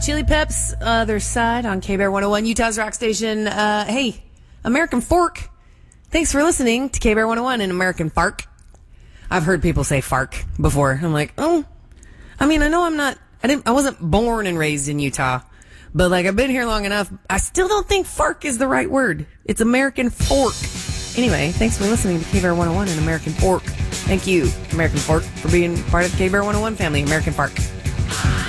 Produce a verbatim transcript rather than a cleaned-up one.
Chili Peps, other side on K-Bear one oh one, Utah's rock station. Uh, hey, American Fork. Thanks for listening to K-Bear one oh one and American Fark. I've heard people say Fark before. I'm like, oh, I mean, I know I'm not, I didn't, I wasn't born and raised in Utah, but like I've been here long enough. I still don't think Fark is the right word. It's American Fork. Anyway, thanks for listening to K-Bear one oh one and American Fork. Thank you, American Fork, for being part of the K-Bear one oh one family, American Fark.